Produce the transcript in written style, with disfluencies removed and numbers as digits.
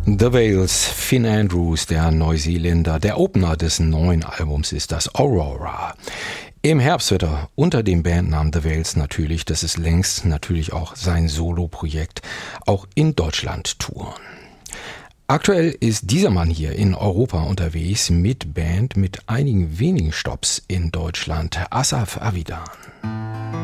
The Wales, Finn Andrews, der Neuseeländer. Der Opener des neuen Albums ist das Aurora. Im Herbst wird er unter dem Bandnamen The Wales natürlich, das ist längst natürlich auch sein Soloprojekt, auch in Deutschland touren. Aktuell ist dieser Mann hier in Europa unterwegs mit Band mit einigen wenigen Stops in Deutschland. Asaf Avidan.